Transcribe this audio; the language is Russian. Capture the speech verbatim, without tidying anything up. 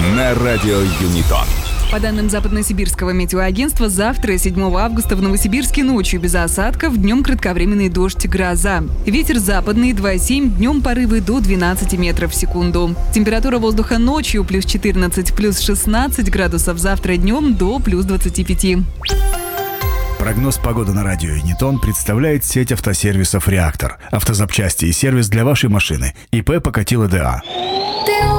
на радио Юнитон. По данным Западно-Сибирского метеоагентства, завтра, седьмого августа, в Новосибирске ночью без осадков, днем кратковременный дождь, гроза. Ветер западный два семь, днем порывы до двенадцати метров в секунду. Температура воздуха ночью плюс четырнадцать, плюс шестнадцать градусов, завтра днем до плюс двадцати пяти. Прогноз погоды на радио Юнитон представляет сеть автосервисов «Реактор». Автозапчасти и сервис для вашей машины. ИП Покатило ДА.